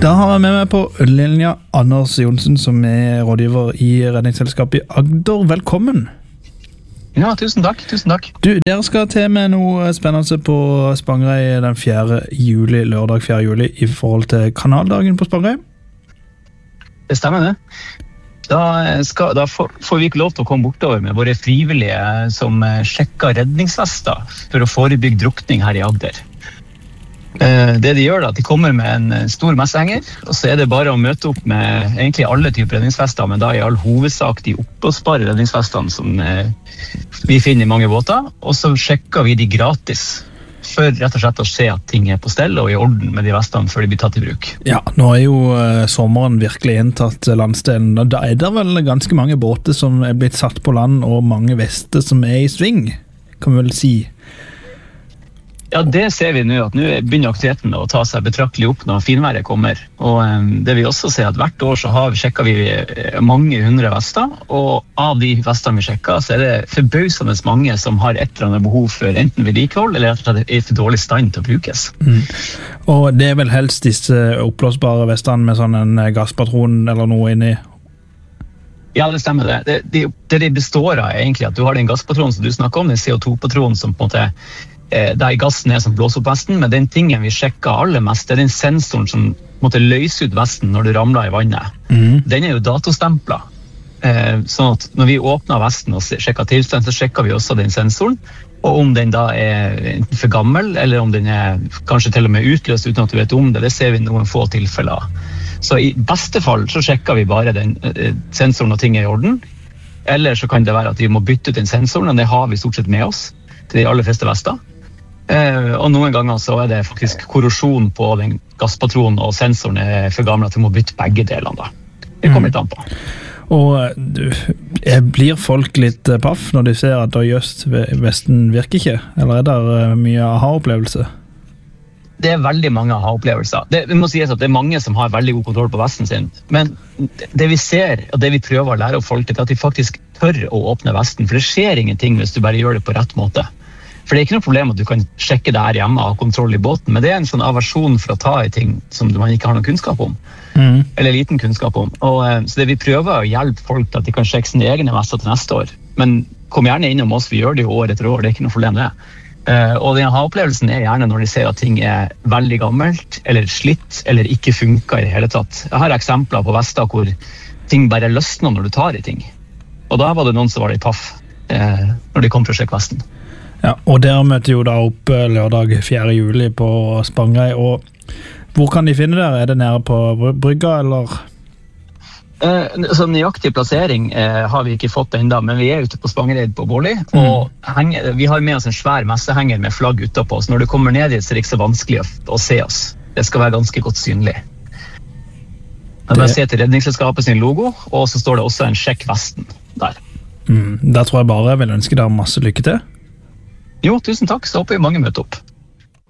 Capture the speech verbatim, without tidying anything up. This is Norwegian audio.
Da har jeg med meg på linja Anders Johnsen, som er rådgiver i Redningsselskapet i Agder. Velkommen! Ja, tusen takk, tusen takk. Du, dere skal til med noe spennende på Spangereid den fjerde juli, lørdag fjerde juli, i forhold til kanaldagen på Spangereid. Det stemmer det. Da, skal, da får, får vi ikke lov til å komme bortover med våre frivillige som sjekker redningsvester for å forebygge drukning her i Agder. Det de gjør da, de kommer med en stor messehenger, og så er det bare å møte opp med egentlig alle typer redningsvester, men da i all hovedsak de oppblåsbare redningsvestene som vi finner i mange båter, og så sjekker vi de gratis for rett og slett å se at ting er på stell og i orden med de vestene før de blir tatt i bruk. Ja, nå er jo uh, sommeren virkelig inntatt landsdelen, og da er det vel ganske mange båter som er blitt satt på land, og mange vester som er i sving, kan vi vel si. Ja, det ser vi nå, at nå begynner aktiviteten å ta seg betraktelig opp når finværet kommer. Og um, det vi også ser at hvert år så har, sjekker vi mange hundre vester, og av de vestene vi sjekker så er det forbausende mange som har et eller annet behov for enten vedlikehold eller at det er for dårlig stand til å brukes. Mm. Og det er vel helst disse oppblåsbare vestene med sånn en gasspatron eller noe inni? Ja, det stemmer det. Det, det, det de består av er egentlig at du har den gasspatronen som du snakker om, den C O to-patronen som på en måte der gassen er som blåser opp vesten, men den tingen vi sjekker aller mest, det er den sensoren som måtte løse ut vesten når du ramler i vannet. Mm. Den er jo datostemplet. Eh, sånn at når vi åpner vesten og sjekker tilstand, så sjekker vi også den sensoren, og om den da er enten for gammel, eller om den er kanskje til og med utløst uten at du vet om det, det ser vi noen få tilfeller. Så i beste fall så sjekker vi bare den eh, sensoren og ting er i orden, eller så kan det være at vi må bytte ut den sensoren, og det har vi stort sett med oss til de aller fleste vester. Uh, og noen ganger så er det faktisk korrosjon på den gasspatronen, og sensoren er for gammel at vi må bytte begge delene da. Det kommer litt an på. Og du, blir folk litt paff når de ser at just vesten virker ikke? Eller er det mye aha-opplevelse? Det er veldig mange aha-opplevelser. Det, det må sies at det er mange som har veldig god kontroll på vesten sin. Men det vi ser, og det vi prøver å lære opp folk til, er at de faktisk tør å åpne vesten. For det skjer ingenting hvis du bare gjør det på rett måte. For det er ikke noe problem at du kan sjekke det her hjemme og ha kontroll i båten, men det er en sånn aversjon for å ta i ting som man ikke har noen kunnskap om, mm. eller liten kunnskap om. Og, så det vi prøver å hjelpe folk til at de kan sjekke sine egne vester til neste år. Men kom gjerne innom oss, vi gjør det jo år etter år, det er ikke noe problem det. Og den aha-opplevelsen er gjerne når de ser at ting er veldig gammelt, eller slitt, eller ikke funker i det hele tatt. Jeg har eksempler på vester hvor ting bare løsner når du tar i ting. Og da var det noen som var litt paff eh, når de kom for å sjekke vesten. Ja, og dere møter jo da opp lørdag fjerde juli på Spangereid, og hvor kan de finne dere? Er det nede på brygga, eller? Eh, så nøyaktig plassering eh, har vi ikke fått enda, men vi er ute på Spangereid på Bårli, mm. og henger, vi har med oss en svær messehenger med flagg utenpå, så når du kommer ned dit så er det ikke så vanskelig å, å se oss. Det skal være ganske godt synlig. Jeg bare ser til Redningsselskapet sin logo, og så står det også en sjekk vesten der. Mm, der tror jeg bare jeg vil ønske dere masse lykke til. Jo, tusen takk, så håper vi mange møter opp.